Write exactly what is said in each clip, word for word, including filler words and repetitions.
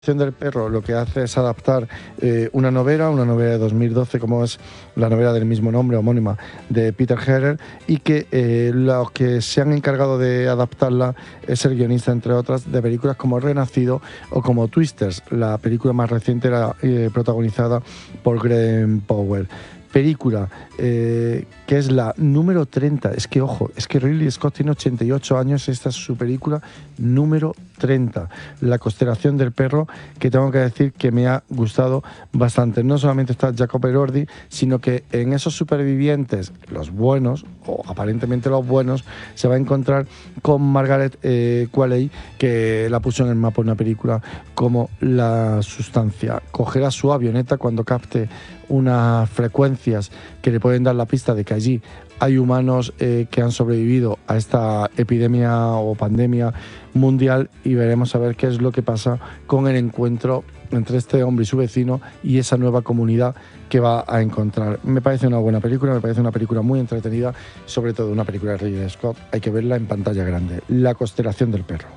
Del perro lo que hace es adaptar eh, una novela, una novela de dos mil doce, como es la novela del mismo nombre, homónima, de Peter Heller, y que eh, los que se han encargado de adaptarla es el guionista, entre otras, de películas como Renacido o como Twisters. La película más reciente era eh, protagonizada por Glenn Powell. Película eh, que es la número treinta. Es que, ojo, es que Ridley Scott tiene ochenta y ocho años. Esta es su película número treinta, La constelación del perro, que tengo que decir que me ha gustado bastante. No solamente está Jacob Elordi, sino que en esos supervivientes, los buenos, o aparentemente los buenos, se va a encontrar con Margaret eh, Qualley, que la puso en el mapa una película como La Sustancia. Cogerá su avioneta cuando capte unas frecuencias que le pueden dar la pista de que allí hay humanos eh, que han sobrevivido a esta epidemia o pandemia mundial, y veremos a ver qué es lo que pasa con el encuentro entre este hombre y su vecino y esa nueva comunidad que va a encontrar. Me parece una buena película, me parece una película muy entretenida, sobre todo una película de Ridley Scott. Hay que verla en pantalla grande. La constelación del perro.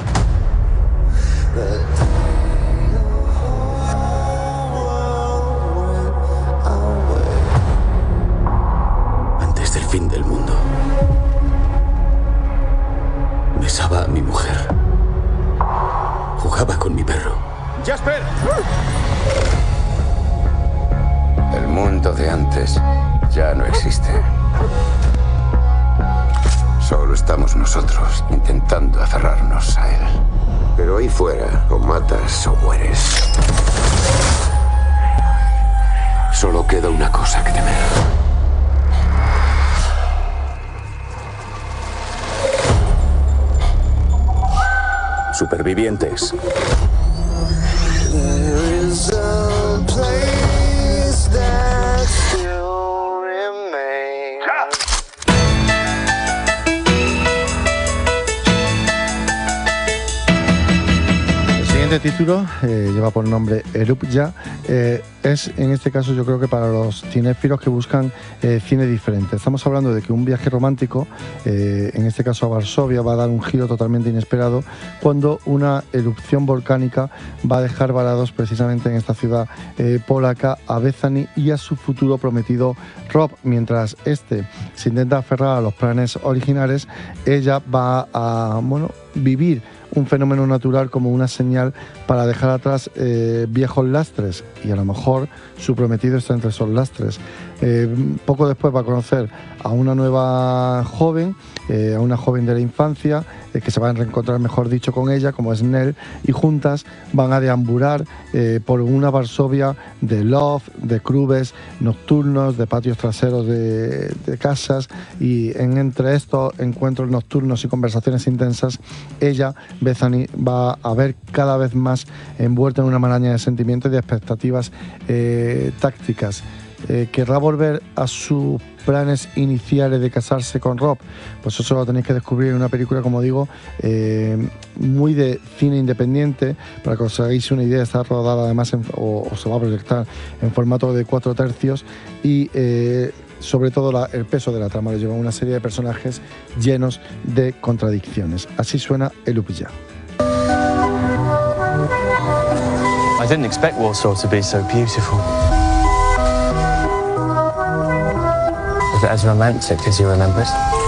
Antes del fin del mundo, besaba a mi mujer. Jugaba con mi perro. ¡Jasper! El mundo de antes ya no existe. Solo estamos nosotros intentando aferrarnos a él. Pero ahí fuera, o matas o mueres. Solo queda una cosa que temer. Supervivientes. El título eh, lleva por nombre Erupja. Eh, es, en este caso, yo creo que para los cinéfilos que buscan eh, cine diferente. Estamos hablando de que un viaje romántico, eh, en este caso a Varsovia, va a dar un giro totalmente inesperado cuando una erupción volcánica va a dejar varados precisamente en esta ciudad eh, polaca a Bethany y a su futuro prometido Rob. Mientras este se intenta aferrar a los planes originales, ella va a, bueno, vivir un fenómeno natural como una señal para dejar atrás eh, viejos lastres, y a lo mejor su prometido está entre esos lastres. Eh, poco después va a conocer a una nueva joven, eh, a una joven de la infancia, eh, que se va a reencontrar, mejor dicho, con ella, como es Nell, y juntas van a deambular eh, por una Varsovia de loft, de clubes nocturnos, de patios traseros de, de casas, y en, entre estos encuentros nocturnos y conversaciones intensas, ella, Bethany, va a ver cada vez más envuelta en una maraña de sentimientos y de expectativas eh, tácticas. Eh, ¿Querrá volver a sus planes iniciales de casarse con Rob? Pues eso lo tenéis que descubrir en una película, como digo, eh, muy de cine independiente. Para que os hagáis una idea, está rodada además en, o, o se va a proyectar en formato de cuatro tercios, y eh, sobre todo la, el peso de la trama lo lleva una serie de personajes llenos de contradicciones. Así suena Erupja. I didn't expect Warsaw to be so beautiful. Was it as romantic as you remembered?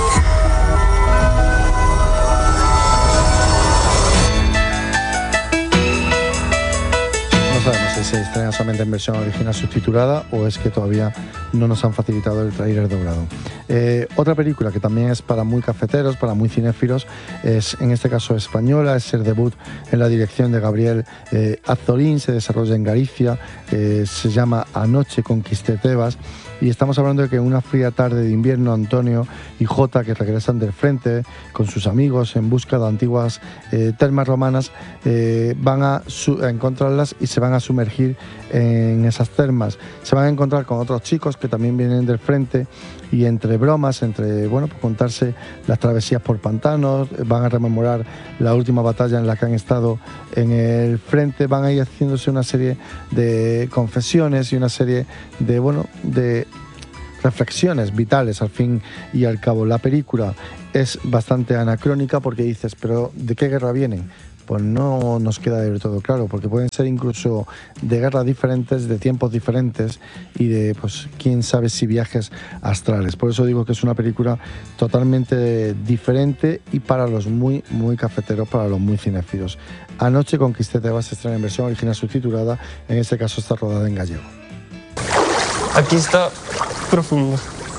No sabemos si se estrena solamente en versión original subtitulada o es que todavía no nos han facilitado el tráiler doblado. Eh, otra película que también es para muy cafeteros, para muy cinéfilos, es en este caso española, es el debut en la dirección de Gabriel eh, Azorín, se desarrolla en Galicia, eh, se llama Anoche conquisté Tebas. Y estamos hablando de que en una fría tarde de invierno, Antonio y Jota, que regresan del frente con sus amigos en busca de antiguas eh, termas romanas, eh, van a, a encontrarlas y se van a sumergir en esas termas. Se van a encontrar con otros chicos que también vienen del frente, y entre bromas, entre, bueno, pues contarse las travesías por pantanos, van a rememorar la última batalla en la que han estado en el frente, van a ir haciéndose una serie de confesiones y una serie de, bueno, de reflexiones vitales al fin y al cabo. La película es bastante anacrónica porque dices, pero ¿de qué guerra vienen? pues no nos queda del todo claro, porque pueden ser incluso de guerras diferentes, de tiempos diferentes y de, pues, quién sabe si viajes astrales. Por eso digo que es una película totalmente diferente y para los muy, muy cafeteros, para los muy cinéfilos. Anoche Conquisté Tebas se estrena en versión original subtitulada, en este caso está rodada en gallego. Aquí está profundo.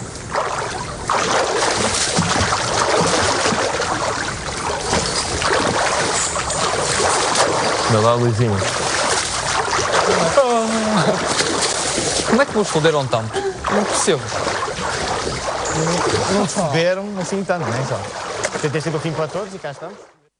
Dat wou je zien. Como é que vou esconder um tampo? Não percebo. Não perceberam assim tanto, não é só? Tentei ser o fim para todos e cá estamos.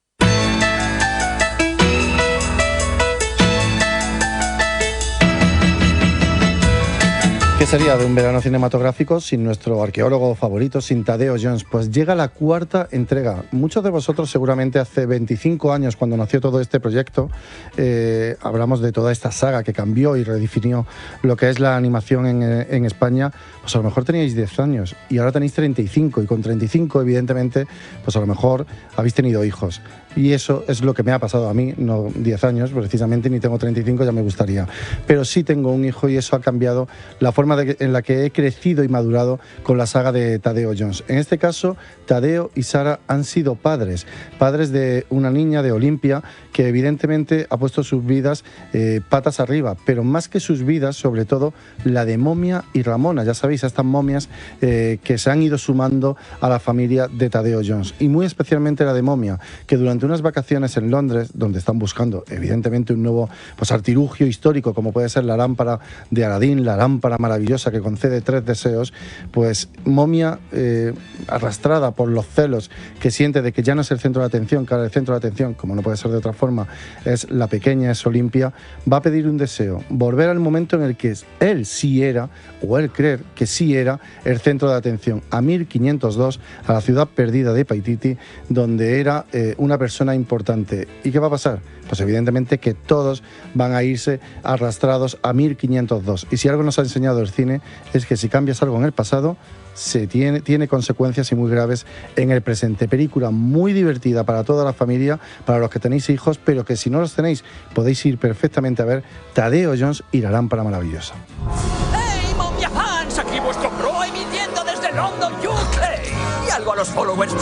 ¿Qué sería de un verano cinematográfico sin nuestro arqueólogo favorito, sin Tadeo Jones? Pues llega la cuarta entrega. Muchos de vosotros seguramente hace veinticinco años, cuando nació todo este proyecto, eh, hablamos de toda esta saga que cambió y redefinió lo que es la animación en, en España. Pues a lo mejor teníais diez años y ahora tenéis treinta y cinco, y con treinta y cinco evidentemente pues a lo mejor habéis tenido hijos. Y eso es lo que me ha pasado a mí, no diez años precisamente, ni tengo treinta y cinco, ya me gustaría. Pero sí tengo un hijo y eso ha cambiado la forma de, en la que he crecido y madurado con la saga de Tadeo Jones. En este caso, Tadeo y Sara han sido padres, padres de una niña, de Olimpia, que evidentemente ha puesto sus vidas eh, patas arriba, pero más que sus vidas, sobre todo la de Momia y Ramona. Ya sabéis, estas momias eh, que se han ido sumando a la familia de Tadeo Jones, y muy especialmente la de Momia, que durante unas vacaciones en Londres, donde están buscando evidentemente un nuevo, pues, artilugio histórico, como puede ser la lámpara de Aladín, la lámpara maravillosa que concede tres deseos, pues Momia, eh, arrastrada por los celos que siente de que ya no es el centro de atención, que ahora el centro de atención, como no puede ser de otra forma, es la pequeña, es Olimpia, va a pedir un deseo: volver al momento en el que él sí era, o él creer que sí era, el centro de atención, a mil quinientos dos, a la ciudad perdida de Paititi, donde era eh, una persona importante. ¿Y qué va a pasar? Pues evidentemente que todos van a irse arrastrados a mil quinientos dos. Y si algo nos ha enseñado el cine es que si cambias algo en el pasado, se tiene, tiene consecuencias y muy graves en el presente. Película muy divertida para toda la familia, para los que tenéis hijos, pero que si no los tenéis podéis ir perfectamente a ver Tadeo Jones y la lámpara maravillosa. ¡Hey, Momia fans! Aquí vuestro pro emitiendo desde London, U K. Y algo a los followers.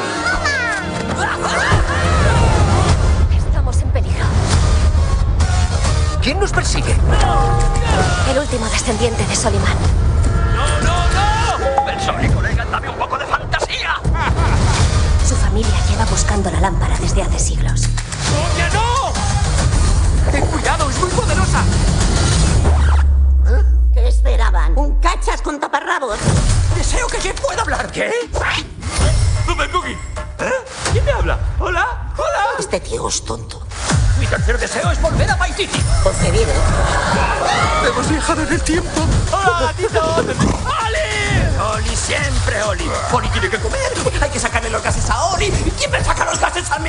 Estamos en peligro. ¿Quién nos persigue? El último descendiente de Soliman. ¡No, no, no! Pensole, colega, dame un poco de fantasía. Su familia lleva buscando la lámpara desde hace siglos. ¡Momia, no! ¡Ten cuidado, es muy poderosa! ¿Qué esperaban? ¿Un cachas con taparrabos? Deseo que Jeff pueda hablar. ¿Qué? ¡Super Cookie! ¿Eh? ¿Quién me habla? ¿Hola? ¿Hola? Este tío es tonto. Mi tercer deseo es volver a Paititi. Porque vive. Hemos viajado en el tiempo. ¡Hola, Tito! ¡Oli! ¡Oli, siempre Oli! ¡Oli tiene que comer! ¡Hay que sacarle los gases a Oli! ¿Quién me saca los gases a mí?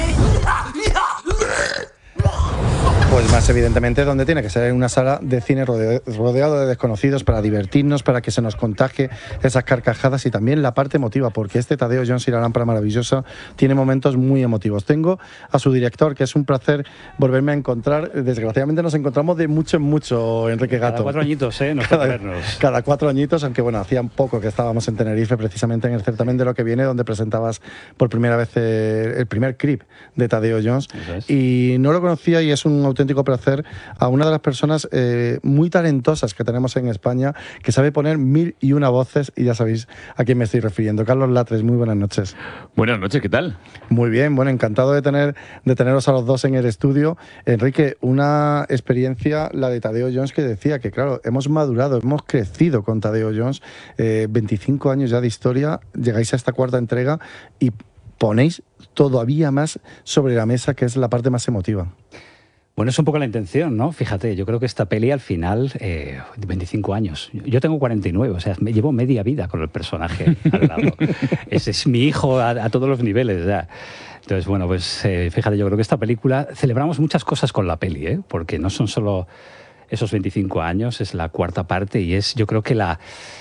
Pues más evidentemente donde tiene que ser, en una sala de cine rodeado de desconocidos, para divertirnos, para que se nos contagie esas carcajadas y también la parte emotiva, porque este Tadeo Jones y la lámpara maravillosa tiene momentos muy emotivos. Tengo a su director, que es un placer volverme a encontrar. Desgraciadamente nos encontramos de mucho en mucho, Enrique Gato. Cada cuatro añitos, ¿eh? Nos cada, vernos. cada cuatro añitos, aunque bueno, hacía un poco que estábamos en Tenerife, precisamente en el certamen de Lo que viene, donde presentabas por primera vez el, el primer clip de Tadeo Jones. Es. Y no lo conocía y es un auténtico placer a una de las personas eh, muy talentosas que tenemos en España, que sabe poner mil y una voces, y ya sabéis a quién me estoy refiriendo. Carlos Latres, muy buenas noches. Buenas noches, ¿qué tal? Muy bien, bueno, encantado de tener de teneros a los dos en el estudio. Enrique, una experiencia, la de Tadeo Jones, que decía que, claro, hemos madurado, hemos crecido con Tadeo Jones, eh, veinticinco años ya de historia, llegáis a esta cuarta entrega y ponéis todavía más sobre la mesa, que es la parte más emotiva. Bueno, es un poco la intención, ¿no? Fíjate, yo creo que esta peli al final, eh, veinticinco años, yo tengo cuarenta y nueve, o sea, me llevo media vida con el personaje al lado. Ese es mi hijo a, a todos los niveles, ya. Entonces, bueno, pues eh, fíjate, yo creo que esta película, celebramos muchas cosas con la peli, ¿eh? Porque no son solo esos veinticinco años, es la cuarta parte y es, yo creo que la...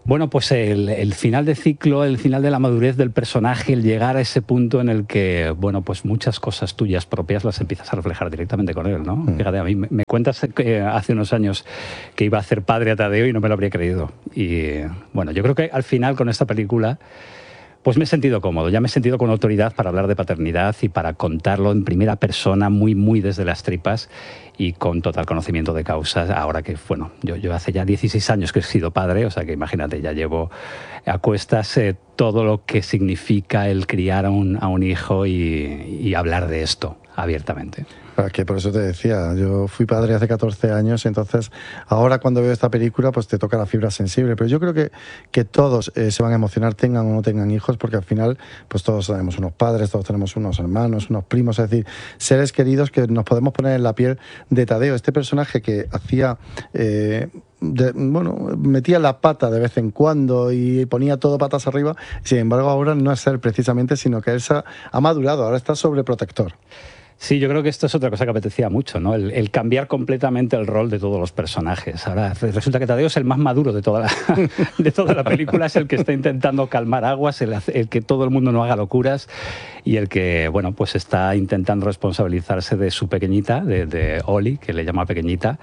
Bueno, pues el, el final de ciclo, el final de la madurez del personaje, el llegar a ese punto en el que, bueno, pues muchas cosas tuyas propias las empiezas a reflejar directamente con él, ¿no? Mm. Fíjate, a mí me, me cuentas que hace unos años que iba a hacer padre a Tadeo y no me lo habría creído. Y bueno, yo creo que al final con esta película pues me he sentido cómodo, ya me he sentido con autoridad para hablar de paternidad y para contarlo en primera persona, muy, muy desde las tripas y con total conocimiento de causa. Ahora que, bueno, yo, yo hace ya dieciséis años que he sido padre, o sea que imagínate, ya llevo a cuestas eh, todo lo que significa el criar a un, a un hijo y, y hablar de esto abiertamente. Que por eso te decía, yo fui padre hace catorce años, entonces ahora cuando veo esta película pues te toca la fibra sensible, pero yo creo que, que todos eh, se van a emocionar, tengan o no tengan hijos, porque al final pues todos tenemos unos padres, todos tenemos unos hermanos, unos primos, es decir, seres queridos que nos podemos poner en la piel de Tadeo, este personaje que hacía... Eh, De, bueno, metía la pata de vez en cuando y ponía todo patas arriba, sin embargo ahora no es él precisamente, sino que él se ha, ha madurado, ahora está sobreprotector. Sí, yo creo que esto es otra cosa que apetecía mucho, ¿no? El, el cambiar completamente el rol de todos los personajes. Ahora resulta que Tadeo es el más maduro de toda la, de toda la película, es el que está intentando calmar aguas, el, el que todo el mundo no haga locuras y el que, bueno, pues está intentando responsabilizarse de su pequeñita, de, de Oli, que le llama pequeñita,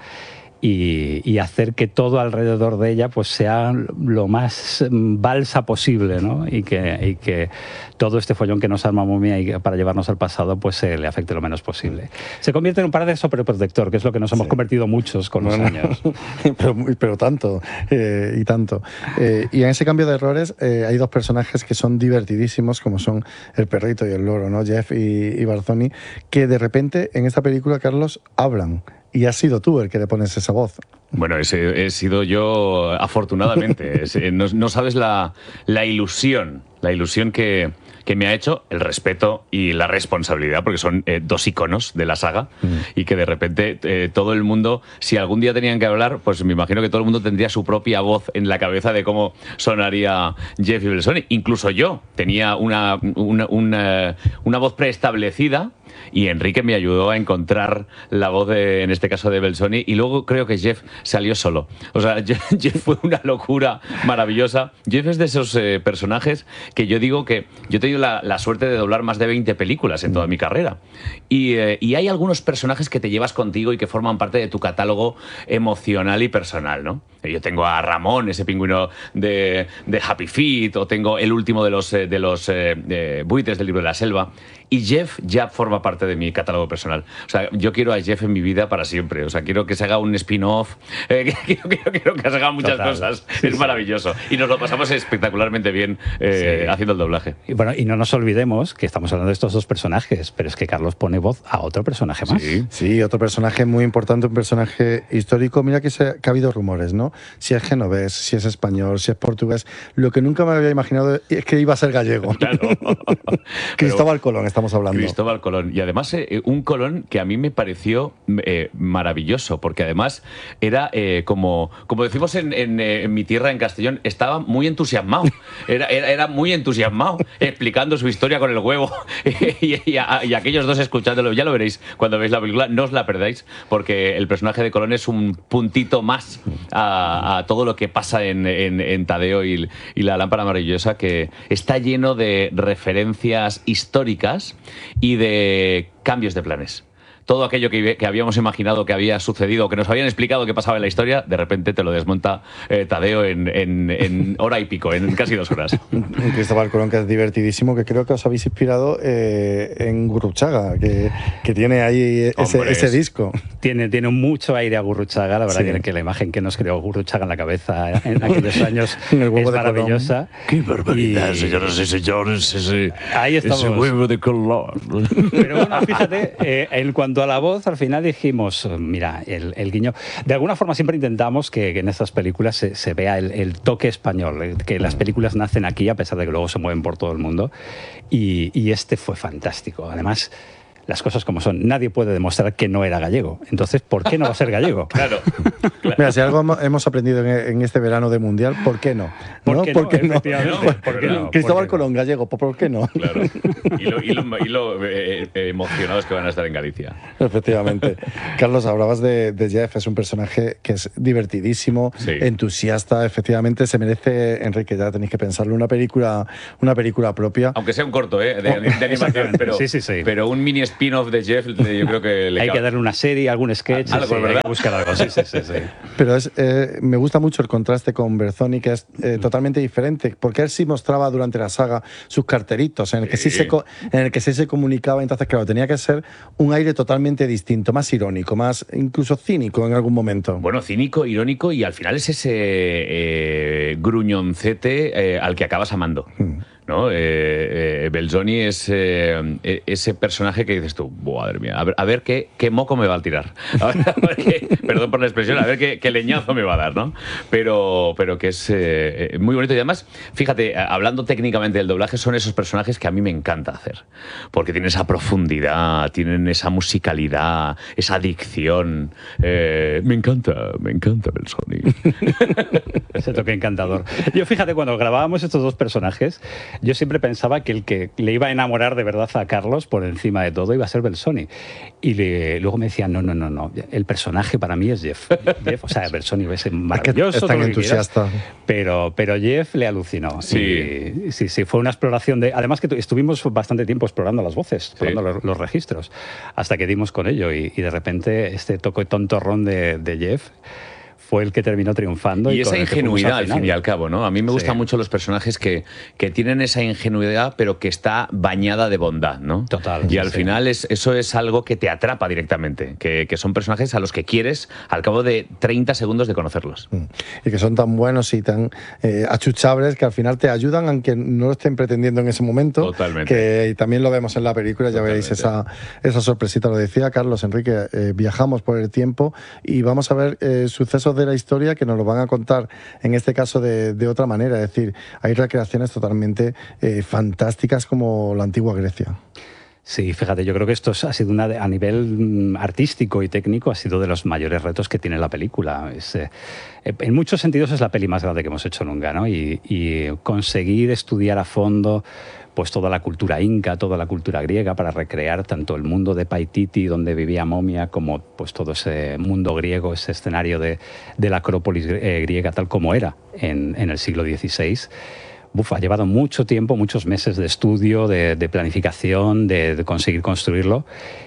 Y, y hacer que todo alrededor de ella pues sea lo más balsa posible, ¿no? Y que, y que todo este follón que nos arma Momia y para llevarnos al pasado pues eh, le afecte lo menos posible. Se convierte en un padre sobreprotector, que es lo que nos hemos sí. convertido muchos con los bueno, años. pero, pero tanto, eh, y tanto. Eh, y en ese cambio de errores eh, hay dos personajes que son divertidísimos, como son el perrito y el loro, ¿no? Jeff y, y Barzoni, que de repente en esta película, Carlos, hablan. Y has sido tú el que le pones esa voz. Bueno, ese he sido yo, afortunadamente. es, no, no sabes la, la ilusión, la ilusión que, que me ha hecho, el respeto y la responsabilidad, porque son eh, dos iconos de la saga, mm. y que de repente eh, todo el mundo, si algún día tenían que hablar, pues me imagino que todo el mundo tendría su propia voz en la cabeza de cómo sonaría Jeff y Belzoni. Incluso yo tenía una, una, una, una voz preestablecida, y Enrique me ayudó a encontrar la voz, de, en este caso, de Belzoni, y luego creo que Jeff salió solo. O sea, Jeff fue una locura maravillosa. Jeff es de esos eh, personajes que yo digo que yo he tenido la, la suerte de doblar más de veinte películas en toda mi carrera. Y, eh, y hay algunos personajes que te llevas contigo y que forman parte de tu catálogo emocional y personal, ¿no? Yo tengo a Ramón, ese pingüino de, de Happy Feet, o tengo el último de los, de los eh, de buitres del libro de la selva. Y Jeff ya forma parte de mi catálogo personal. O sea, yo quiero a Jeff en mi vida para siempre. O sea, quiero que se haga un spin-off, eh, quiero, quiero, quiero que se hagan muchas Total. cosas. Sí, es sí. maravilloso. Y nos lo pasamos espectacularmente bien eh, sí. haciendo el doblaje. Y bueno, y no nos olvidemos que estamos hablando de estos dos personajes, pero es que Carlos pone voz a otro personaje más. Sí, sí, otro personaje muy importante, un personaje histórico. Mira que, se, que ha habido rumores, ¿no? Si es genovés, si es español, si es portugués. Lo que nunca me había imaginado es que iba a ser gallego. Claro. Cristóbal Colón, estamos hablando. Cristóbal Colón. Y además, eh, un Colón que a mí me pareció eh, maravilloso, porque además era eh, como, como decimos en, en, en mi tierra, en Castellón, estaba muy entusiasmado. Era, era, era muy entusiasmado, explicando su historia con el huevo. y, y, a, y aquellos dos escuchándolo, ya lo veréis cuando veáis la película, no os la perdáis, porque el personaje de Colón es un puntito más a, a todo lo que pasa en, en, en Tadeo y, y la lámpara maravillosa, que está lleno de referencias históricas y de cambios de planes. Todo aquello que, que habíamos imaginado que había sucedido, que nos habían explicado que pasaba en la historia, de repente te lo desmonta eh, Tadeo en, en, en hora y pico, en casi dos horas. Cristóbal Colón, que es divertidísimo, que creo que os habéis inspirado eh, en Gurruchaga, que, que tiene ahí ese, Hombre, ese disco. Tiene, tiene mucho aire a Gurruchaga, la verdad, sí. que, que la imagen que nos creó Gurruchaga en la cabeza en aquellos años en el huevo es de maravillosa. Colón. ¡Qué barbaridad, y... señoras y señores! Ese, ahí estamos. Ese huevo de Colón. Pero bueno, fíjate, eh, en cuanto a la voz, al final dijimos, mira, el, el guiño. De alguna forma siempre intentamos que, que en estas películas se, se vea el, el toque español, que las películas nacen aquí a pesar de que luego se mueven por todo el mundo. Y, y este fue fantástico. Además, las cosas como son. Nadie puede demostrar que no era gallego. Entonces, ¿por qué no va a ser gallego? Claro. claro. Mira, si algo hemos aprendido en este verano de Mundial, ¿por qué no? ¿Por ¿No? qué ¿Por no? qué no? Efectivamente, ¿por qué no? Cristóbal ¿Por qué no? Colón, gallego, ¿por qué no? Claro. Y lo, y lo, y lo eh, eh, emocionados que van a estar en Galicia. Efectivamente. Carlos, hablabas de, de Jeff, es un personaje que es divertidísimo, Sí. entusiasta, efectivamente se merece, Enrique, ya tenéis que pensarlo, una película, una película propia. Aunque sea un corto, ¿eh? De, de animación, pero, Sí, sí, sí. pero un mini spin-off de Jeff, yo creo que le Hay cabe. que darle una serie, algún sketch. Algo, sí, ¿verdad? Hay que buscar algo. Sí, sí, sí, sí. Pero es, eh, me gusta mucho el contraste con Berzoni, que es eh, totalmente diferente, porque él sí mostraba durante la saga sus carteritos, en el que sí, Sí. se, co- en el que sí se comunicaba, entonces claro, tenía que ser un aire totalmente distinto, más irónico, más incluso cínico en algún momento. Bueno, cínico, irónico y al final es ese eh, gruñoncete eh, al que acabas amando. ¿No? Eh, eh, Belzoni es eh, ese personaje que dices tú, madre mía, a ver, a ver qué, qué moco me va a tirar. A ver, a ver qué, perdón por la expresión, a ver qué, qué leñazo me va a dar, ¿no? Pero, pero que es eh, muy bonito. Y además, fíjate, hablando técnicamente del doblaje, son esos personajes que a mí me encanta hacer. Porque tienen esa profundidad, tienen esa musicalidad, esa dicción. Eh, me encanta, me encanta Belzoni. Ese toque encantador. Yo, fíjate, cuando grabábamos estos dos personajes, yo siempre pensaba que el que le iba a enamorar de verdad a Carlos por encima de todo iba a ser Belzoni. Y le- luego me decían, no, no, no, no, el personaje para mí es Jeff. Jeff, o sea, Belzoni es maravilloso. es tan todo lo que entusiasta. quieras, pero, pero Jeff le alucinó. Sí. Y, sí, sí, fue una exploración de... Además que tu- estuvimos bastante tiempo explorando las voces, explorando Sí. los, los registros, hasta que dimos con ello. Y, y de repente este toque tontorrón de, de Jeff fue el que terminó triunfando. Y con esa el que fuimos ingenuidad, al final. fin y al cabo, ¿no? A mí me Sí. gustan mucho los personajes que, que tienen esa ingenuidad, pero que está bañada de bondad, ¿no? Total, Y sí, al sí. final es, eso es algo que te atrapa directamente, que, que son personajes a los que quieres al cabo de treinta segundos de conocerlos. Y que son tan buenos y tan eh, achuchables que al final te ayudan, aunque no lo estén pretendiendo en ese momento. Totalmente. Que también lo vemos en la película, ya veréis esa, esa sorpresita. Lo decía Carlos, Enrique, eh, viajamos por el tiempo y vamos a ver eh, sucesos de la historia que nos lo van a contar, en este caso de, de otra manera. Es decir, hay recreaciones totalmente eh, fantásticas como la antigua Grecia. Sí, fíjate, yo creo que esto ha sido una de- a nivel mm, artístico y técnico ha sido de los mayores retos que tiene la película. Es, eh, en muchos sentidos es la peli más grande que hemos hecho nunca, ¿no? Y, y conseguir estudiar a fondo pues toda la cultura inca, toda la cultura griega para recrear tanto el mundo de Paititi donde vivía Momia como pues todo ese mundo griego, ese escenario de, de la Acrópolis eh, griega tal como era en, en el siglo dieciséis. Uf, ha llevado mucho tiempo, muchos meses de estudio, de, de planificación, de, de conseguir construirlo.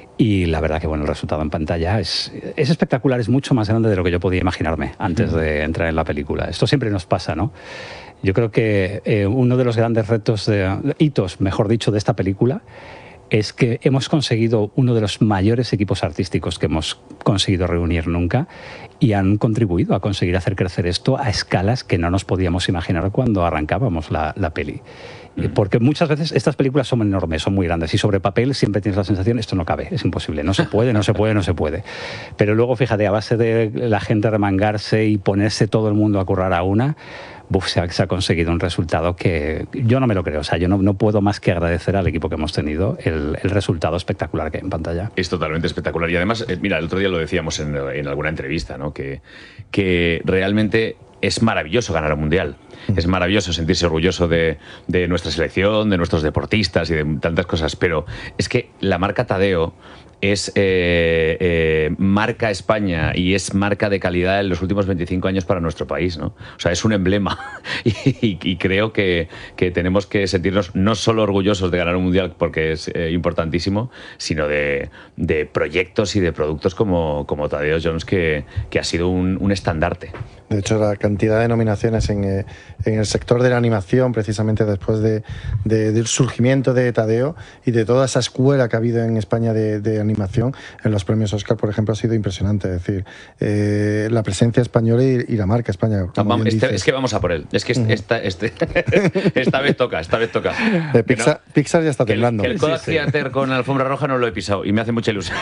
Y la verdad que bueno, el resultado en pantalla es, es espectacular, es mucho más grande de lo que yo podía imaginarme antes de entrar en la película. Esto siempre nos pasa, ¿no? Yo creo que eh, uno de los grandes retos, de, hitos, mejor dicho, de esta película es que hemos conseguido uno de los mayores equipos artísticos que hemos conseguido reunir nunca y han contribuido a conseguir hacer crecer esto a escalas que no nos podíamos imaginar cuando arrancábamos la, la peli. Porque muchas veces estas películas son enormes, son muy grandes y sobre papel siempre tienes la sensación esto no cabe, es imposible, no se puede, no se puede, no se puede. Pero luego fíjate, a base de la gente remangarse y ponerse todo el mundo a currar a una, uf, se, ha, se ha conseguido un resultado que yo no me lo creo. O sea, yo no, no puedo más que agradecer al equipo que hemos tenido el, el resultado espectacular que hay en pantalla. Es totalmente espectacular. Y además, eh, mira, el otro día lo decíamos en, en alguna entrevista, ¿no? Que, que realmente es maravilloso ganar un mundial. Es maravilloso sentirse orgulloso de, de nuestra selección, de nuestros deportistas y de tantas cosas. Pero es que la marca Tadeo es eh, eh, marca España y es marca de calidad en los últimos veinticinco años para nuestro país, ¿no? O sea, es un emblema y, y, y creo que, que tenemos que sentirnos no solo orgullosos de ganar un mundial porque es eh, importantísimo, sino de, de proyectos y de productos como, como Tadeo Jones, que, que ha sido un, un estandarte. De hecho, la cantidad de nominaciones en, eh, en el sector de la animación, precisamente después de, de, del surgimiento de Tadeo y de toda esa escuela que ha habido en España de, de animación, en los premios Oscar, por ejemplo, ha sido impresionante. Es decir, eh, la presencia española y, y la marca España. Como Vamos, bien este, dices. es que vamos a por él. Es que uh-huh. esta, este, esta vez toca, esta vez toca. De Pixar, no, Pixar ya está temblando. Que el, que el Kodak sí, sí. Theater con alfombra roja no lo he pisado y me hace mucha ilusión.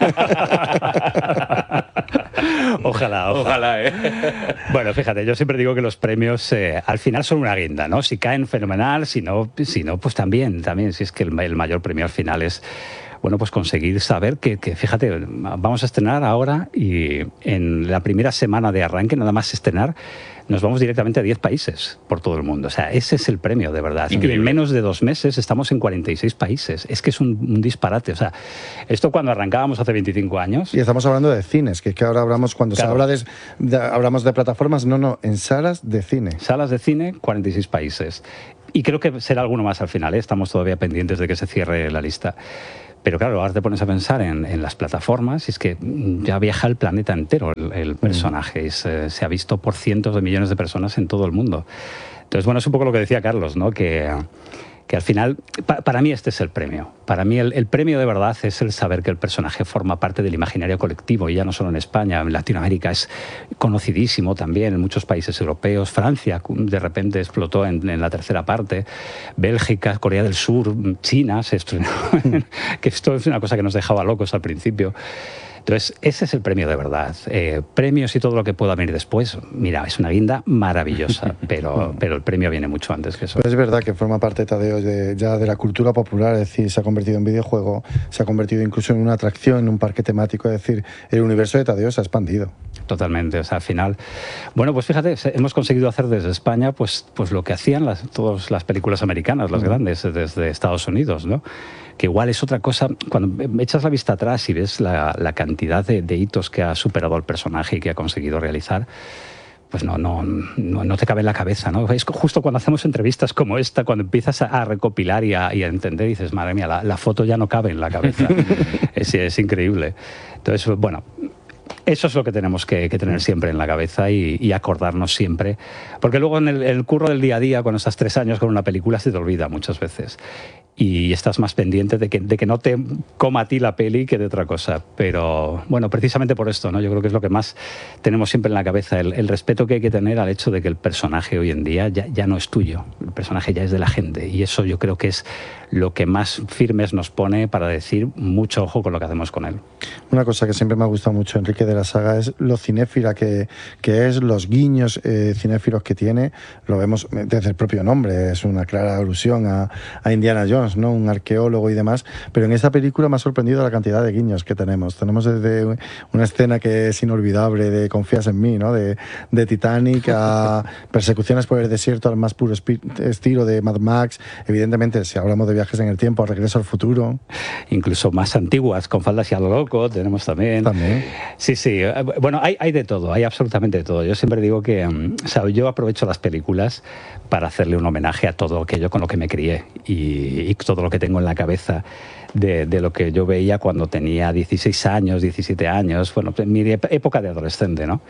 Ojalá, ojalá, ojalá ¿eh? Bueno, fíjate, yo siempre digo que los premios eh, al final son una guinda, ¿no? Si caen, fenomenal, si no, si no pues también, también, si es que el, el mayor premio al final es bueno, pues conseguir saber que, que, fíjate, vamos a estrenar ahora y en la primera semana de arranque, nada más estrenar, nos vamos directamente a diez países por todo el mundo. O sea, ese es el premio, de verdad. Increíble. En menos de dos meses estamos en cuarenta y seis países. Es que es un, un disparate. O sea, esto cuando arrancábamos hace veinticinco años... Y estamos hablando de cines, que es que ahora hablamos, cuando claro. se habla de, de, hablamos de plataformas, no, no, en salas de cine. Salas de cine, cuarenta y seis países. Y creo que será alguno más al final, ¿eh? Estamos todavía pendientes de que se cierre la lista. Pero claro, ahora te pones a pensar en, en las plataformas y es que ya viaja el planeta entero el, el personaje. Mm. Y se, se ha visto por cientos de millones de personas en todo el mundo. Entonces, bueno, es un poco lo que decía Carlos, ¿no? Que, que al final, pa, para mí este es el premio. Para mí el, el premio de verdad es el saber que el personaje forma parte del imaginario colectivo, y ya no solo en España, en Latinoamérica es conocidísimo también, en muchos países europeos. Francia de repente explotó en, en la tercera parte, Bélgica, Corea del Sur, China se estrenó, que esto es una cosa que nos dejaba locos al principio. Entonces, ese es el premio de verdad. Eh, premios y todo lo que pueda venir después, mira, es una guinda maravillosa, pero, pero el premio viene mucho antes que eso. Pero es verdad que forma parte, Tadeo, de, ya de la cultura popular, es decir, se ha convertido en videojuego, se ha convertido incluso en una atracción, en un parque temático, es decir, el universo de Tadeo se ha expandido. Totalmente, o sea, al final... Bueno, pues fíjate, hemos conseguido hacer desde España pues, pues lo que hacían las, todas las películas americanas, las grandes, desde Estados Unidos, ¿no? Que igual es otra cosa, cuando echas la vista atrás y ves la, la cantidad de, de hitos que ha superado el personaje y que ha conseguido realizar, pues no, no, no, no te cabe en la cabeza, ¿no? Es justo cuando hacemos entrevistas como esta, cuando empiezas a, a recopilar y a, y a entender, dices, madre mía, la, la foto ya no cabe en la cabeza. es, es increíble. Entonces, bueno... Eso es lo que tenemos que, que tener siempre en la cabeza y, y acordarnos siempre. Porque luego en el, el curro del día a día, cuando estás tres años con una película, se te olvida muchas veces. Y estás más pendiente de que, de que no te coma a ti la peli que de otra cosa. Pero, bueno, precisamente por esto, ¿no? Yo creo que es lo que más tenemos siempre en la cabeza, el, el respeto que hay que tener al hecho de que el personaje hoy en día ya, ya no es tuyo. El personaje ya es de la gente. Y eso yo creo que es lo que más firmes nos pone para decir mucho ojo con lo que hacemos con él. Una cosa que siempre me ha gustado mucho, Enrique, de la saga es lo cinéfila que, que es, los guiños eh, cinéfilos que tiene. Lo vemos desde el propio nombre, es una clara alusión a, a Indiana Jones, ¿no? Un arqueólogo y demás, pero en esta película me ha sorprendido la cantidad de guiños que tenemos. Tenemos desde una escena que es inolvidable de Confías en mí, ¿no? De, de Titanic, a persecuciones por el desierto al más puro estilo de Mad Max. Evidentemente, si hablamos de viajes en el tiempo, a Regreso al futuro. Incluso más antiguas, con Faldas y a lo loco, tenemos también. También. Sí, sí. Bueno, hay, hay de todo, hay absolutamente de todo. Yo siempre digo que, o sea, yo aprovecho las películas para hacerle un homenaje a todo aquello con lo que me crié y, y todo lo que tengo en la cabeza de, de lo que yo veía cuando tenía dieciséis años, diecisiete años, bueno, en mi época de adolescente, ¿no?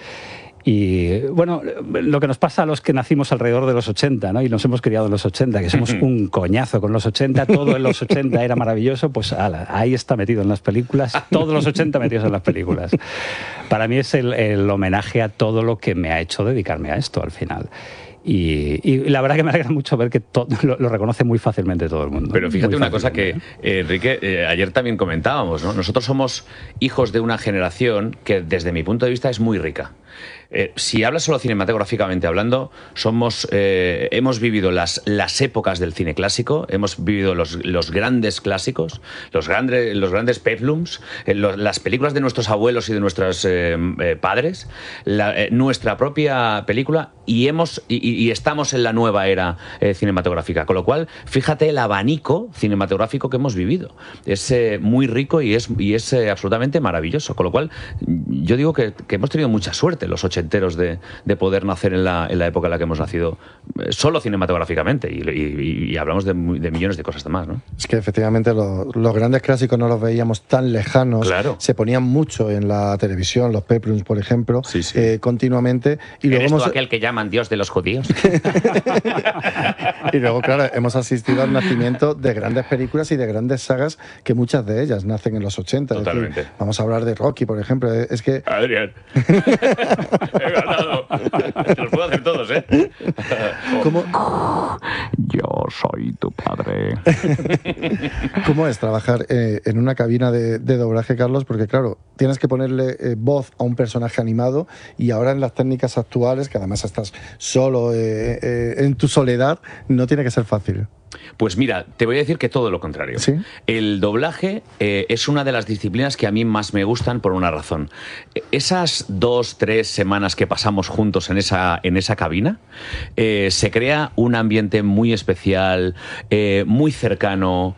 Y bueno, lo que nos pasa a los que nacimos alrededor de los ochenta, ¿no? Y nos hemos criado en los ochenta, que somos un coñazo con los ochenta, todo en los ochenta era maravilloso, pues ala, ahí está metido en las películas, todos los ochenta metidos en las películas. Para mí es el, el homenaje a todo lo que me ha hecho dedicarme a esto al final. Y, y la verdad que me alegra mucho ver que todo, lo, lo reconoce muy fácilmente todo el mundo. Pero fíjate una cosa que, eh, Enrique, eh, ayer también comentábamos, ¿no? Nosotros somos hijos de una generación que desde mi punto de vista es muy rica. Eh, si hablas solo cinematográficamente hablando, somos, eh, hemos vivido las, las épocas del cine clásico, hemos vivido los, los grandes clásicos, los, grande, los grandes peplums, eh, lo, las películas de nuestros abuelos y de nuestros eh, eh, padres, la, eh, nuestra propia película, y, hemos, y, y estamos en la nueva era eh, cinematográfica. Con lo cual, fíjate el abanico cinematográfico que hemos vivido. Es eh, muy rico y es, y es eh, absolutamente maravilloso. Con lo cual, yo digo que, que hemos tenido mucha suerte los ochenteros de, de poder nacer en la, en la época en la que hemos nacido, eh, solo cinematográficamente, y, y, y hablamos de, de millones de cosas más, ¿no? Es que efectivamente lo, los grandes clásicos no los veíamos tan lejanos, claro. Se ponían mucho en la televisión, los peplums, por ejemplo, sí, sí. Eh, continuamente. Y luego ¿Eres hemos... tú aquel que llaman Dios de los judíos? Y luego, claro, hemos asistido al nacimiento de grandes películas y de grandes sagas, que muchas de ellas nacen en los ochenta. Totalmente. Es decir, vamos a hablar de Rocky, por ejemplo. Es que... Adrián. He ganado. Te los puedo hacer todos, ¿eh? ¿Cómo? Yo soy tu padre. ¿Cómo es trabajar eh, en una cabina de, de doblaje, Carlos? Porque, claro, tienes que ponerle eh, voz a un personaje animado, y ahora en las técnicas actuales, que además estás solo eh, eh, en tu soledad, no tiene que ser fácil. Pues mira, te voy a decir que todo lo contrario. ¿Sí? El doblaje eh, es una de las disciplinas que a mí más me gustan por una razón. Esas dos, tres semanas que pasamos juntos en esa, en esa cabina, eh, se crea un ambiente muy especial, eh, muy cercano,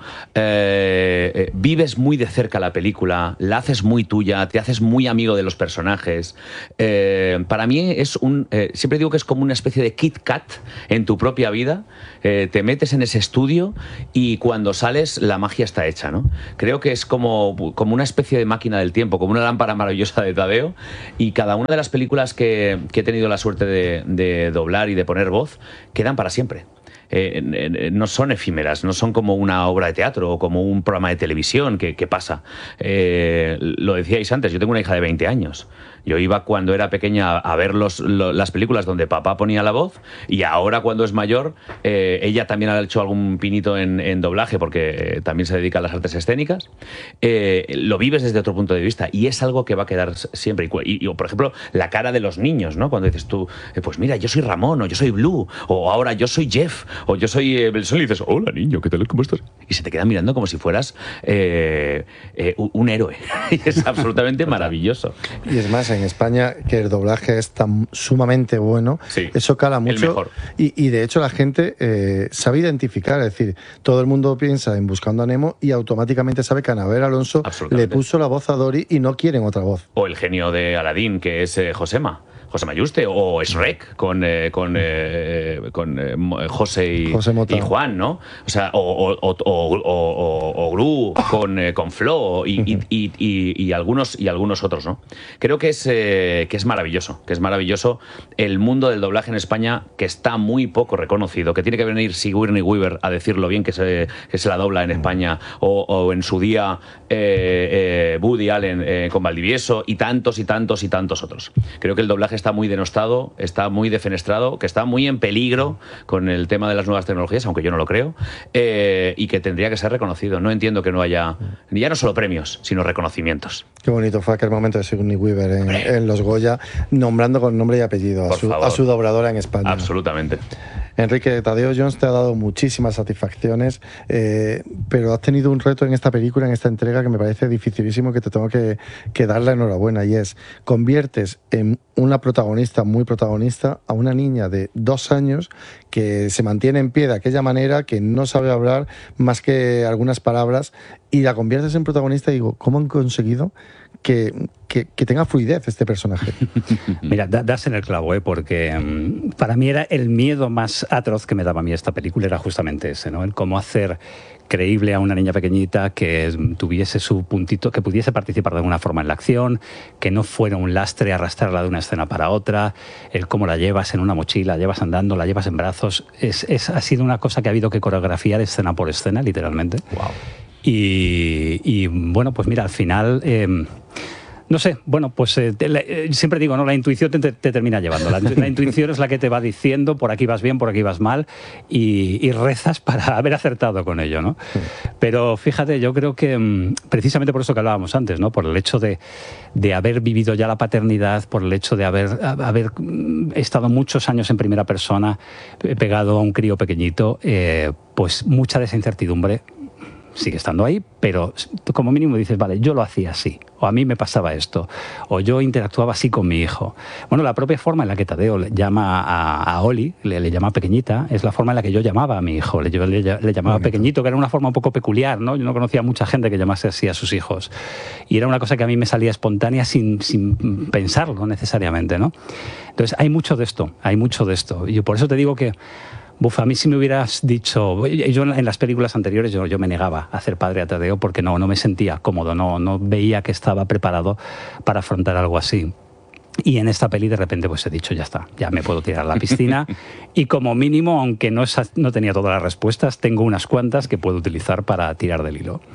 eh, eh, vives muy de cerca la película, la haces muy tuya, te haces muy amigo de los personajes. Eh, para mí es un... Eh, siempre digo que es como una especie de Kit Kat en tu propia vida. Eh, te metes en ese estudio y cuando sales la magia está hecha, ¿no? Creo que es como, como una especie de máquina del tiempo, como una lámpara maravillosa de Tadeo, y cada una de las películas que, que he tenido la suerte de, de doblar y de poner voz quedan para siempre. Eh, eh, no son efímeras, no son como una obra de teatro o como un programa de televisión que, que pasa. Eh, lo decíais antes, yo tengo una hija de veinte años. Yo iba cuando era pequeña a ver los, lo, las películas donde papá ponía la voz, y ahora cuando es mayor, eh, ella también ha hecho algún pinito en, en doblaje porque también se dedica a las artes escénicas. Eh, lo vives desde otro punto de vista y es algo que va a quedar siempre. Y, y, por ejemplo, la cara de los niños, ¿no? Cuando dices tú, eh, pues mira, yo soy Ramón, o yo soy Blue, o ahora yo soy Jeff, o yo soy eh, Belson, y dices, hola niño, ¿qué tal? ¿Cómo estás? Y se te quedan mirando como si fueras eh, eh, un héroe. Y es absolutamente maravilloso. Y es más, en España, que el doblaje es tan sumamente bueno, sí, eso cala mucho. El mejor. Y, y de hecho la gente eh, sabe identificar, es decir, todo el mundo piensa en Buscando a Nemo y automáticamente sabe que Anabel Alonso le puso la voz a Dory y no quieren otra voz. O el genio de Aladín, que es eh, Josema. José Mayuste, o Shrek con, eh, con, eh, con eh, José, y, José y Juan, ¿no? O sea, o, o, o, o, o, o Gru con, eh, con Flo y, y, y, y, y, algunos, y algunos otros, ¿no? Creo que es, eh, que es maravilloso, que es maravilloso el mundo del doblaje en España, que está muy poco reconocido, que tiene que venir Sigourney Weaver a decirlo bien que se, que se la dobla en España, o, o en su día eh, eh, Woody Allen eh, con Valdivieso, y tantos y tantos y tantos otros. Creo que el doblaje está muy denostado, está muy defenestrado, que está muy en peligro con el tema de las nuevas tecnologías, aunque yo no lo creo, eh, y que tendría que ser reconocido. No entiendo que no haya, ya no solo premios, sino reconocimientos. Qué bonito fue aquel momento de Sigourney Weaver en, en Los Goya, nombrando con nombre y apellido a su, a su dobladora en España. Absolutamente. Enrique, Tadeo Jones te ha dado muchísimas satisfacciones, eh, pero has tenido un reto en esta película, en esta entrega, que me parece dificilísimo, que te tengo que, que dar la enhorabuena, y es, conviertes en una protagonista, muy protagonista, a una niña de dos años que se mantiene en pie de aquella manera, que no sabe hablar más que algunas palabras, y la conviertes en protagonista. Y digo, ¿cómo han conseguido que, que, que tenga fluidez este personaje? Mira, das en el clavo, ¿eh? Porque um, para mí era el miedo más atroz que me daba a mí esta película, era justamente ese, ¿no? El cómo hacer creíble a una niña pequeñita, que tuviese su puntito, que pudiese participar de alguna forma en la acción, que no fuera un lastre arrastrarla de una escena para otra, el cómo la llevas en una mochila, la llevas andando, la llevas en brazos. Es, es, ha sido una cosa que ha habido que coreografiar escena por escena, literalmente. Wow. Y, y bueno, pues mira, al final... Eh, No sé, bueno, pues eh, te, le, siempre digo, ¿no? La intuición te, te, te termina llevando. La, la intuición es la que te va diciendo por aquí vas bien, por aquí vas mal, y, y rezas para haber acertado con ello, ¿no? Sí. Pero fíjate, yo creo que precisamente por eso que hablábamos antes, ¿no? Por el hecho de, de haber vivido ya la paternidad, por el hecho de haber, haber estado muchos años en primera persona, pegado a un crío pequeñito, eh, pues mucha de esa incertidumbre sigue estando ahí, pero como mínimo dices, vale, yo lo hacía así, o a mí me pasaba esto, o yo interactuaba así con mi hijo. Bueno, la propia forma en la que Tadeo le llama a, a Oli, le, le llama pequeñita, es la forma en la que yo llamaba a mi hijo, le, le, le llamaba pequeñito, que era una forma un poco peculiar, ¿no? Yo no conocía a mucha gente que llamase así a sus hijos, y era una cosa que a mí me salía espontánea sin, sin pensarlo necesariamente, ¿no? Entonces hay mucho de esto, hay mucho de esto, y por eso te digo que Buf, a mí si me hubieras dicho... Yo en las películas anteriores yo, yo me negaba a hacer padre a Tadeo porque no, no me sentía cómodo, no, no veía que estaba preparado para afrontar algo así. Y en esta peli de repente pues he dicho, ya está, ya me puedo tirar a la piscina y como mínimo, aunque no, no tenía todas las respuestas, tengo unas cuantas que puedo utilizar para tirar del hilo.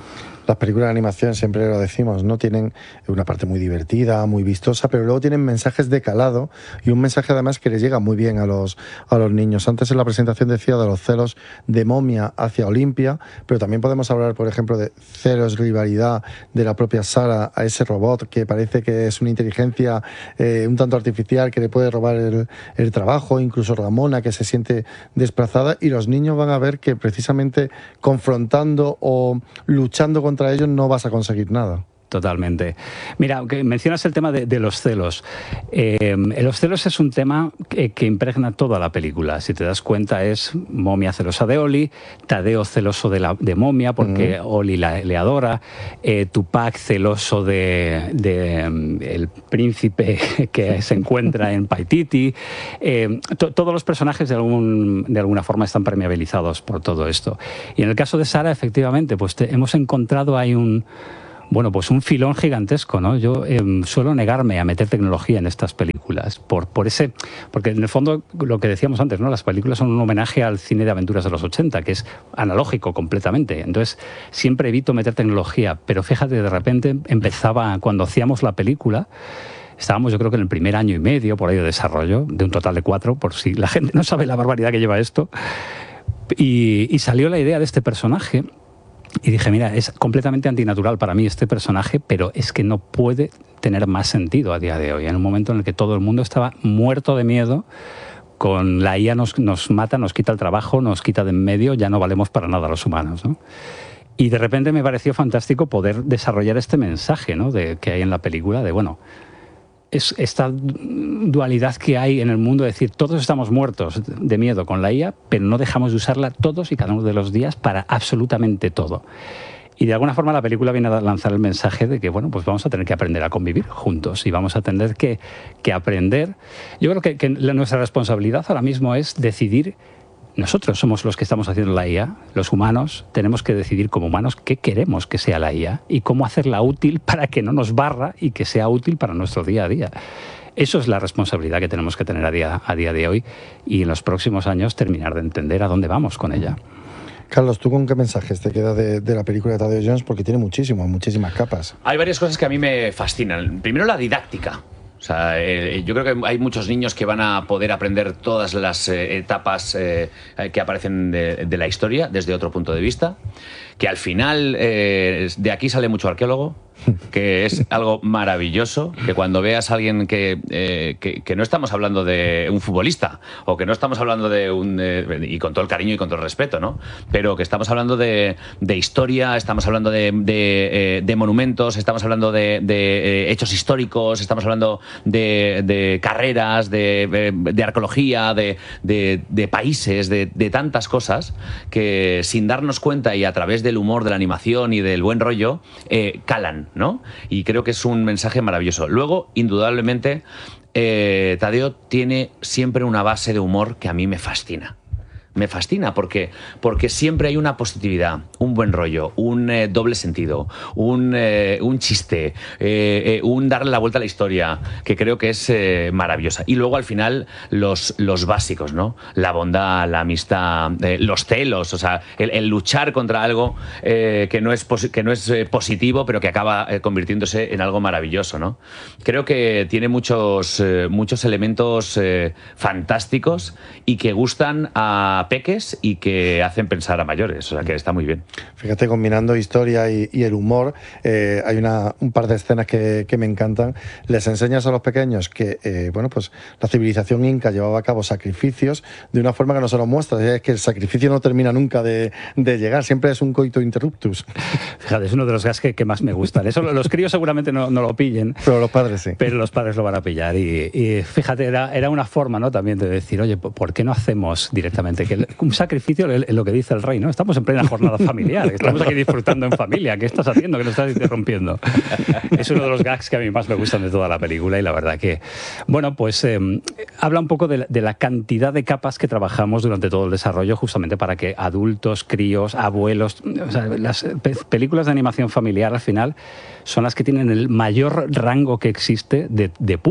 las películas de animación, siempre lo decimos, ¿no? Tienen una parte muy divertida, muy vistosa, pero luego tienen mensajes de calado y un mensaje además que les llega muy bien a los, a los niños. Antes en la presentación decía de los celos de Momia hacia Olimpia, pero también podemos hablar, por ejemplo, de celos, rivalidad de la propia Sarah a ese robot que parece que es una inteligencia eh, un tanto artificial que le puede robar el, el trabajo, incluso Ramona que se siente desplazada, y los niños van a ver que precisamente confrontando o luchando contra ellos no vas a conseguir nada. Totalmente. Mira, que mencionas el tema de, de los celos. Eh, los celos es un tema que, que impregna toda la película. Si te das cuenta, es Momia celosa de Oli, Tadeo celoso de, la, de Momia porque mm. Oli la, le adora, eh, Tupac celoso de, de um, el príncipe que se encuentra en Paititi. Eh, to, todos los personajes de, algún, de alguna forma están permeabilizados por todo esto. Y en el caso de Sarah, efectivamente, pues te, hemos encontrado ahí un... Bueno, pues un filón gigantesco, ¿no? Yo eh, suelo negarme a meter tecnología en estas películas, por, por ese, porque en el fondo, lo que decíamos antes, ¿no? Las películas son un homenaje al cine de aventuras de los ochenta, que es analógico completamente. Entonces, siempre evito meter tecnología, pero fíjate, de repente empezaba, cuando hacíamos la película, estábamos yo creo que en el primer año y medio, por ahí de desarrollo, de un total de cuatro, por si la gente no sabe la barbaridad que lleva esto, y, y salió la idea de este personaje. Y dije, mira, es completamente antinatural para mí este personaje, pero es que no puede tener más sentido a día de hoy. En un momento en el que todo el mundo estaba muerto de miedo, con la I A nos, nos mata, nos quita el trabajo, nos quita de en medio, ya no valemos para nada los humanos, ¿no? Y de repente me pareció fantástico poder desarrollar este mensaje, ¿no? De, que hay en la película, de bueno... es esta dualidad que hay en el mundo, es decir, todos estamos muertos de miedo con la I A, pero no dejamos de usarla todos y cada uno de los días para absolutamente todo. Y de alguna forma la película viene a lanzar el mensaje de que, bueno, pues vamos a tener que aprender a convivir juntos y vamos a tener que, que aprender. Yo creo que, que nuestra responsabilidad ahora mismo es decidir. Nosotros somos los que estamos haciendo la I A, los humanos, tenemos que decidir como humanos qué queremos que sea la I A y cómo hacerla útil para que no nos barra y que sea útil para nuestro día a día. Eso es la responsabilidad que tenemos que tener a día, a día de hoy y en los próximos años terminar de entender a dónde vamos con ella. Carlos, ¿tú con qué mensajes te quedas de, de la película de Tadeo Jones? Porque tiene muchísimas, muchísimas capas. Hay varias cosas que a mí me fascinan. Primero, la didáctica. O sea, eh, yo creo que hay muchos niños que van a poder aprender todas las eh, etapas eh, que aparecen de, de la historia desde otro punto de vista, que al final eh, de aquí sale mucho arqueólogo, que es algo maravilloso, que cuando veas a alguien que, eh, que, que no estamos hablando de un futbolista o que no estamos hablando de un... Eh, y con todo el cariño y con todo el respeto, ¿no? Pero que estamos hablando de, de historia, estamos hablando de, de, eh, de monumentos, estamos hablando de, de eh, hechos históricos, estamos hablando de, de carreras, de, de arqueología, de, de, de países, de, de tantas cosas que sin darnos cuenta y a través del humor, de la animación y del buen rollo, eh, calan, ¿no? Y creo que es un mensaje maravilloso. Luego, indudablemente, eh, Tadeo tiene siempre una base de humor que a mí me fascina. Me fascina porque, porque siempre hay una positividad, un buen rollo, un eh, doble sentido, un, eh, un chiste, eh, eh, un darle la vuelta a la historia, que creo que es eh, maravillosa. Y luego al final los, los básicos, ¿no? La bondad, la amistad, eh, los celos, o sea, el, el luchar contra algo eh, que no es, que no es eh, positivo, pero que acaba eh, convirtiéndose en algo maravilloso, ¿no? Creo que tiene muchos, eh, muchos elementos eh, fantásticos y que gustan a peques y que hacen pensar a mayores, o sea que está muy bien. Fíjate, combinando historia y, y el humor, eh, hay una, un par de escenas que, que me encantan. Les enseñas a los pequeños que eh, bueno, pues la civilización inca llevaba a cabo sacrificios de una forma que no se los muestra, es que el sacrificio no termina nunca de, de llegar, siempre es un coito interruptus. Fíjate, es uno de los gags que, que más me gustan. Eso los críos seguramente no, no lo pillen, pero los padres sí. Pero los padres lo van a pillar y, y fíjate, era, era una forma, ¿no?, también de decir, oye, ¿por qué no hacemos directamente que un sacrificio es lo que dice el rey, ¿no? Estamos en plena jornada familiar, estamos aquí disfrutando en familia. ¿Qué estás haciendo? ¿Qué nos estás interrumpiendo? Es uno de los gags que a mí más me gustan de toda la película y la verdad que, bueno, pues eh, habla un poco de la, de la cantidad de capas que trabajamos durante todo el desarrollo justamente para que adultos, críos, abuelos... O sea, las pe películas de animación familiar al final son las que tienen el mayor rango que existe de, de público.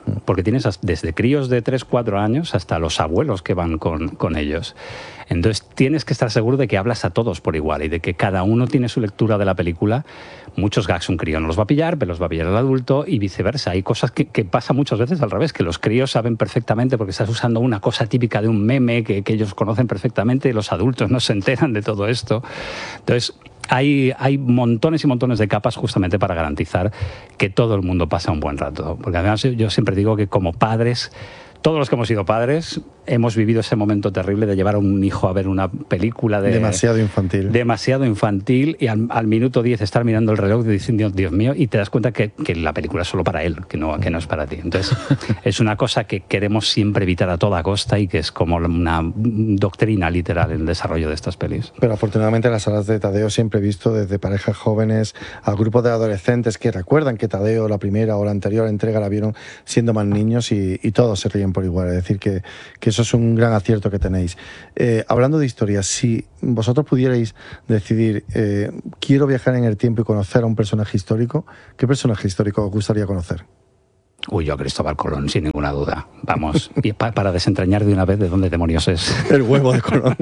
porque tienes desde críos de tres, cuatro años hasta los abuelos que van con, con ellos. Entonces tienes que estar seguro de que hablas a todos por igual y de que cada uno tiene su lectura de la película. Muchos gags un crío no los va a pillar, pero los va a pillar el adulto y viceversa. Hay cosas que, que pasa muchas veces al revés, que los críos saben perfectamente porque estás usando una cosa típica de un meme que, que ellos conocen perfectamente y los adultos no se enteran de todo esto. Entonces hay, hay montones y montones de capas justamente para garantizar que todo el mundo pasa un buen rato. Porque además yo siempre digo que como padres, todos los que hemos sido padres hemos vivido ese momento terrible de llevar a un hijo a ver una película de... Demasiado infantil. Demasiado infantil y al, al minuto diez estar mirando el reloj diciendo, Dios mío, y te das cuenta que, que la película es solo para él, que no, que no es para ti. Entonces, es una cosa que queremos siempre evitar a toda costa y que es como una doctrina literal en el desarrollo de estas pelis. Pero afortunadamente las salas de Tadeo siempre he visto desde parejas jóvenes a grupos de adolescentes que recuerdan que Tadeo, la primera o la anterior entrega, la vieron siendo más niños y, y todos se ríen por igual. Es decir, que, que eso es un gran acierto que tenéis. Eh, hablando de historias, si vosotros pudierais decidir, eh, quiero viajar en el tiempo y conocer a un personaje histórico, ¿qué personaje histórico os gustaría conocer? Uy, yo a Cristóbal Colón, sin ninguna duda. Vamos, y pa para desentrañar de una vez de dónde demonios es. El huevo de Colón.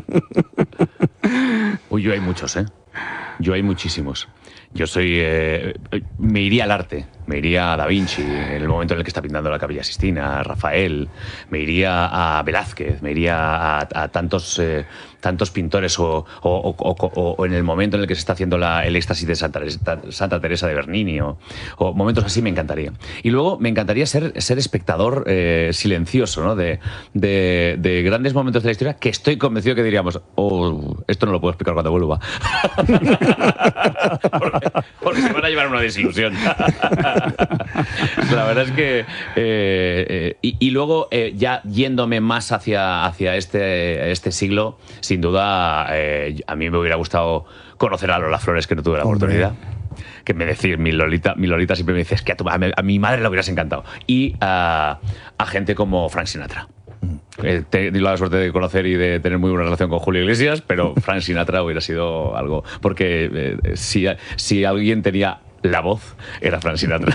Uy, yo hay muchos, ¿eh? Yo hay muchísimos. Yo soy... Eh, me iría al arte, me iría a Da Vinci, en el momento en el que está pintando la Capilla Sistina, a Rafael, me iría a Velázquez, me iría a, a tantos, eh, tantos pintores o, o, o, o, o en el momento en el que se está haciendo la, el éxtasis de Santa, Santa Teresa de Bernini, o, o momentos así me encantaría. Y luego me encantaría ser, ser espectador eh, silencioso, ¿no? de, de, de grandes momentos de la historia que estoy convencido que diríamos, oh, esto no lo puedo explicar cuando vuelva. porque, porque se van a llevar una desilusión. La verdad es que... Eh, eh, y, y luego, eh, ya yéndome más hacia, hacia este, este siglo, sin duda, eh, a mí me hubiera gustado conocer a Lola Flores, que no tuve la Hombre. oportunidad. Que me decir, mi Lolita, mi Lolita siempre me dice, es que a, tu, a, mi, a mi madre le hubieras encantado. Y a, a gente como Frank Sinatra. Eh, he tenido la suerte de conocer y de tener muy buena relación con Julio Iglesias, pero Frank Sinatra hubiera sido algo. Porque eh, si, si alguien tenía la voz, era Frank Sinatra.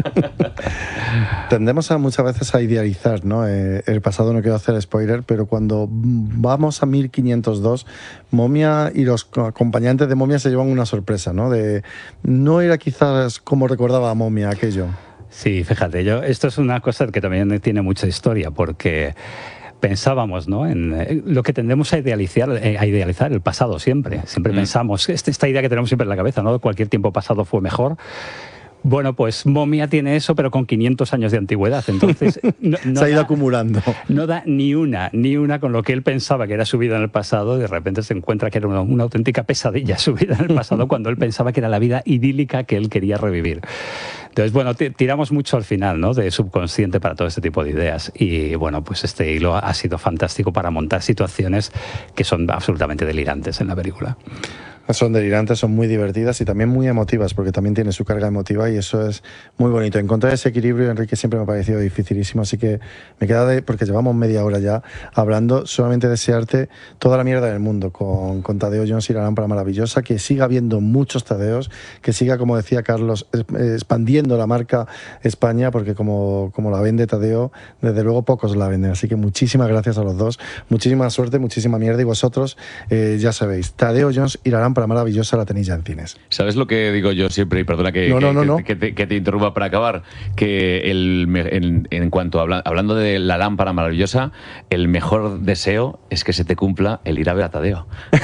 Tendemos a muchas veces a idealizar, ¿no? Eh, el pasado, no quiero hacer spoiler, pero cuando vamos a mil quinientos dos, Momia y los acompañantes de Momia se llevan una sorpresa, ¿no? De, no era quizás como recordaba a Momia aquello. Sí, fíjate, yo, esto es una cosa que también tiene mucha historia, porque pensábamos, ¿no?, en eh, lo que tendemos a idealizar, eh, a idealizar el pasado siempre. Siempre mm. pensamos, esta, esta idea que tenemos siempre en la cabeza, ¿no?, cualquier tiempo pasado fue mejor. Bueno, pues Momia tiene eso, pero con quinientos años de antigüedad. Entonces, no, no se ha ido da, acumulando. No da ni una, ni una con lo que él pensaba que era su vida en el pasado. De repente se encuentra que era una, una auténtica pesadilla su vida en el pasado, cuando él pensaba que era la vida idílica que él quería revivir. Entonces, bueno, tiramos mucho al final, ¿no?, de subconsciente para todo este tipo de ideas. Y bueno, pues este hilo ha sido fantástico para montar situaciones que son absolutamente delirantes en la película. Son delirantes, son muy divertidas y también muy emotivas, porque también tiene su carga emotiva y eso es muy bonito. Encontrar ese equilibrio, Enrique, siempre me ha parecido dificilísimo, así que me queda de, porque llevamos media hora ya hablando, solamente desearte toda la mierda del mundo con, con Tadeo Jones y la lámpara maravillosa, que siga habiendo muchos Tadeos, que siga, como decía Carlos, expandiendo la marca España, porque como, como la vende Tadeo, desde luego pocos la venden. Así que muchísimas gracias a los dos, muchísima suerte, muchísima mierda, y vosotros, eh, ya sabéis, Tadeo Jones y la lámpara maravillosa la tenéis ya en cines. ¿Sabes lo que digo yo siempre? Y perdona que, no, que, no, no, que, no. que, te, que te interrumpa para acabar. Que el, en, en cuanto a habla, hablando de la lámpara maravillosa, el mejor deseo es que se te cumpla el ir a ver a Tadeo.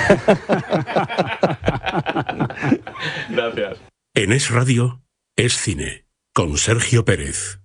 Gracias. En Es Radio, Es Cine, con Sergio Pérez.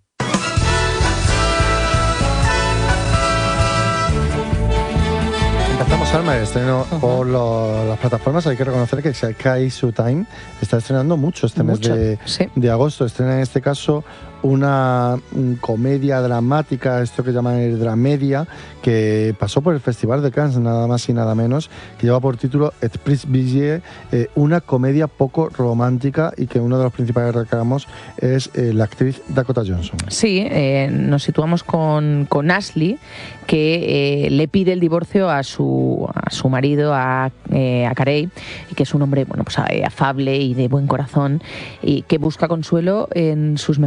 Empezamos, Alma, el estreno uh-huh. por lo, las plataformas. Hay que reconocer que Sky Showtime está estrenando mucho este mucho, mes de, sí. de agosto. Estrena en este caso una um, comedia dramática, esto que llaman el dramedia, que pasó por el Festival de Cannes, nada más y nada menos, que lleva por título Esprit Billet, eh, una comedia poco romántica, y que uno de los principales reclamos es eh, la actriz Dakota Johnson. Sí, eh, nos situamos con, con Ashley, que eh, le pide el divorcio a su, a su marido, a, eh, a Carey, que es un hombre, bueno, pues afable y de buen corazón, y que busca consuelo en sus mejores amigos,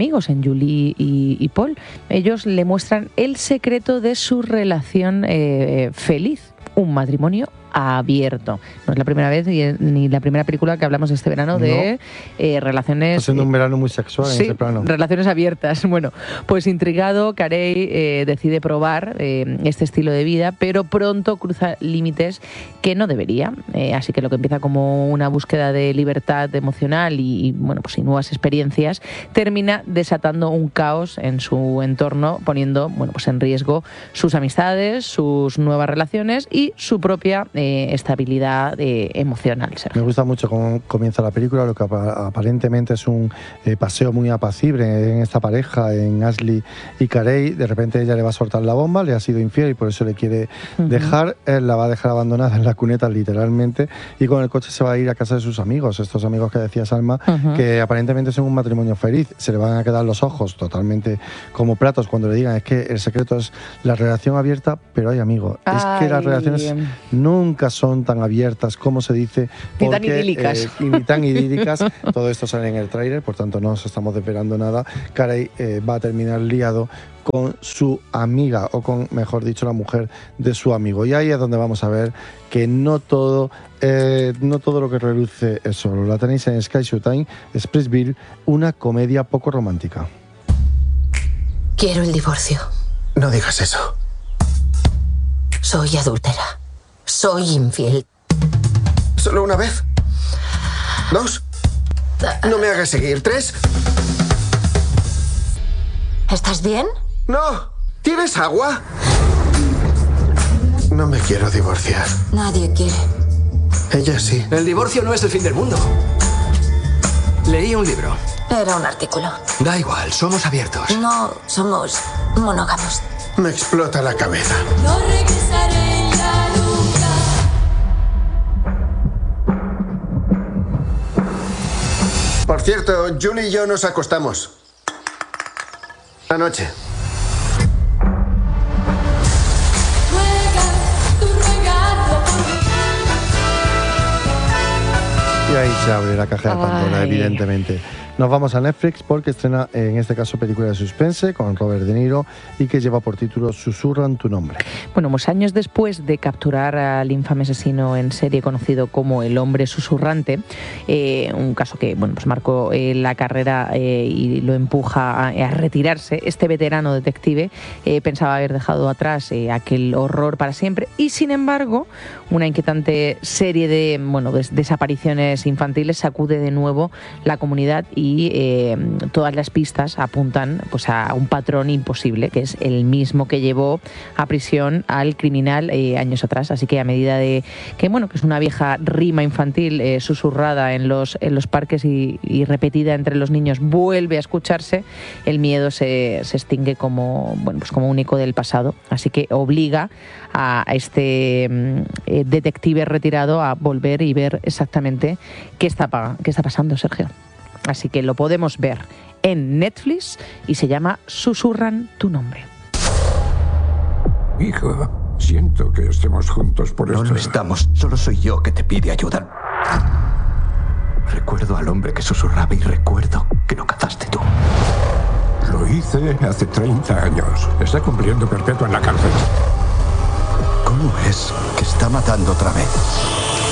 amigos, en Julie y, y Paul. Ellos le muestran el secreto de su relación eh, feliz, un matrimonio abierto. No es la primera vez ni la primera película que hablamos este verano de no. eh, relaciones... Está siendo un verano muy sexual sí, en ese plano. Relaciones abiertas. Bueno, pues intrigado, Carey eh, decide probar eh, este estilo de vida, pero pronto cruza límites que no debería. Eh, así que lo que empieza como una búsqueda de libertad emocional y, y bueno, pues y nuevas experiencias, termina desatando un caos en su entorno, poniendo bueno, pues en riesgo sus amistades, sus nuevas relaciones y su propia Eh, estabilidad eh, emocional. Sergio. Me gusta mucho cómo comienza la película, lo que aparentemente es un eh, paseo muy apacible en esta pareja, en Ashley y Carey. De repente ella le va a soltar la bomba, le ha sido infiel y por eso le quiere uh-huh. dejar. Él la va a dejar abandonada en la cuneta literalmente y con el coche se va a ir a casa de sus amigos, estos amigos que decía Salma, uh-huh. que aparentemente son un matrimonio feliz. Se le van a quedar los ojos totalmente como platos cuando le digan es que el secreto es la relación abierta, pero hay amigos. Ay. Es que las relaciones nunca nunca son tan abiertas como se dice. Porque, ni tan idílicas. Eh, y ni tan idílicas. Todo esto sale en el tráiler, por tanto no nos estamos desvelando nada. Carey eh, va a terminar liado con su amiga, o con, mejor dicho, la mujer de su amigo. Y ahí es donde vamos a ver que no todo, eh, no todo lo que reluce es solo. La tenéis en Sky Showtime, Splitsville, una comedia poco romántica. Quiero el divorcio. No digas eso. Soy adúltera. Soy infiel. ¿Solo una vez? ¿Dos? No me hagas seguir. ¿Tres? ¿Estás bien? No. ¿Tienes agua? No me quiero divorciar. Nadie quiere. Ella sí. El divorcio no es el fin del mundo. Leí un libro. Era un artículo. Da igual, somos abiertos. No somos monógamos. Me explota la cabeza. No regresaré ya nunca. Por cierto, Julie y yo nos acostamos. Anoche. Y ahí se abre la caja de Pandora, Ay. evidentemente. Nos vamos a Netflix porque estrena, en este caso, película de suspense con Robert De Niro y que lleva por título Susurran tu nombre. Bueno, pues años después de capturar al infame asesino en serie conocido como el hombre susurrante, eh, un caso que bueno, pues marcó eh, la carrera eh, y lo empuja a, a retirarse, este veterano detective eh, pensaba haber dejado atrás eh, aquel horror para siempre y, sin embargo, una inquietante serie de bueno, des- desapariciones infantiles sacude de nuevo la comunidad y Y eh, todas las pistas apuntan pues, a un patrón imposible, que es el mismo que llevó a prisión al criminal eh, años atrás. Así que a medida de que bueno que es una vieja rima infantil eh, susurrada en los, en los parques y, y repetida entre los niños vuelve a escucharse, el miedo se, se extingue como, bueno, pues como un eco del pasado. Así que obliga a este eh, detective retirado a volver y ver exactamente qué está, qué está pasando, Sergio. Así que lo podemos ver en Netflix y se llama Susurran tu nombre. Hijo, siento que estemos juntos por esto. No lo estamos, solo soy yo que te pide ayuda. Recuerdo al hombre que susurraba y recuerdo que lo cazaste tú. Lo hice hace treinta años. Está cumpliendo perpetua en la cárcel. ¿Cómo es que está matando otra vez?